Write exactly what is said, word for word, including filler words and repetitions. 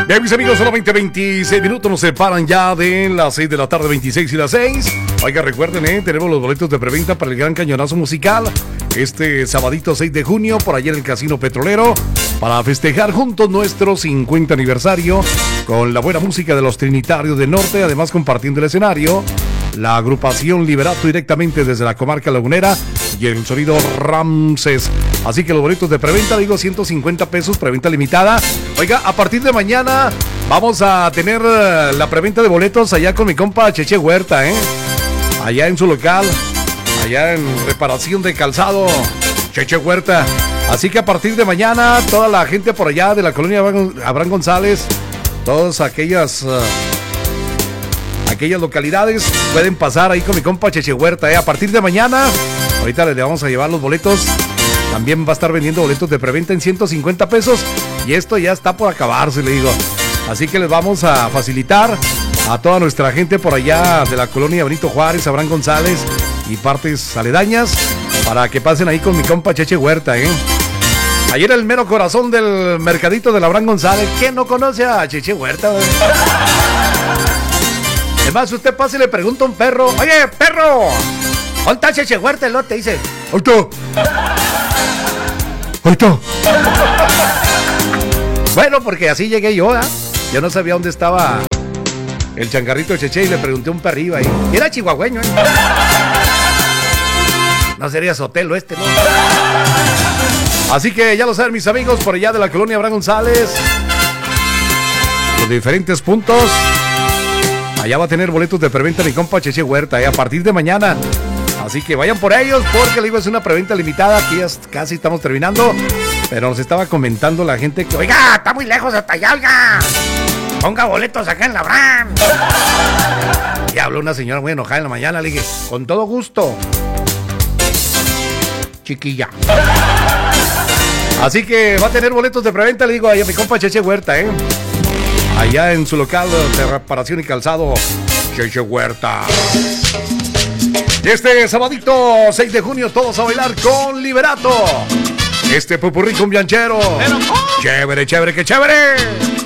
Bien, mis amigos, solamente veintiséis minutos nos separan ya de las seis de la tarde, veintiséis y las seis. Oiga, recuerden, eh, tenemos los boletos de preventa para el gran cañonazo musical este sabadito seis de junio por allá en el Casino Petrolero, para festejar juntos nuestro cincuenta aniversario con la buena música de los Trinitarios del Norte, además compartiendo el escenario la agrupación Liberato directamente desde la comarca lagunera y el sonido Ramses. Así que los boletos de preventa, digo, ciento cincuenta pesos, preventa limitada. Oiga, a partir de mañana vamos a tener la preventa de boletos allá con mi compa Cheche Huerta, ¿eh? Allá en su local, allá en reparación de calzado, Cheche Huerta. Así que a partir de mañana, toda la gente por allá de la colonia Abraham González, todas aquellas... Uh, aquellas localidades pueden pasar ahí con mi compa Cheche Huerta, ¿eh? A partir de mañana, ahorita le vamos a llevar los boletos. También va a estar vendiendo boletos de preventa en ciento cincuenta pesos. Y esto ya está por acabarse, le digo. Así que les vamos a facilitar a toda nuestra gente por allá de la colonia Benito Juárez, Abraham González y partes aledañas, para que pasen ahí con mi compa Cheche Huerta, ¿eh? Ayer el mero corazón del mercadito de Abraham González. ¿Quién no conoce a Cheche Huerta? Además, usted pasa y le pregunta a un perro: oye, perro, ¿dónde está Cheche Huerta? El lote dice: ahí está. Ahí está. Bueno, porque así llegué yo, ¿eh? Yo no sabía dónde estaba el changarrito Cheche y le pregunté a un perrillo ahí. Y era chihuahueño, ¿eh? No sería Sotelo este, ¿no? Así que ya lo saben, mis amigos, por allá de la colonia Abraham González, los diferentes puntos. Allá va a tener boletos de preventa mi compa Cheche Huerta, ¿eh? A partir de mañana. Así que vayan por ellos, porque le digo, es una preventa limitada. Aquí ya casi estamos terminando. Pero nos estaba comentando la gente que, oiga, está muy lejos hasta allá, oiga. Ponga boletos acá en la Abraham. Y habló una señora muy enojada en la mañana. Le dije: con todo gusto, chiquilla. Así que va a tener boletos de preventa, le digo, allá mi compa Cheche Huerta, ¿eh? Allá en su local de reparación y calzado, Cheche Huerta. Y este sabadito seis de junio, todos a bailar con Liberato. Este popurrí cumbianchero. Chévere, chévere, que chévere.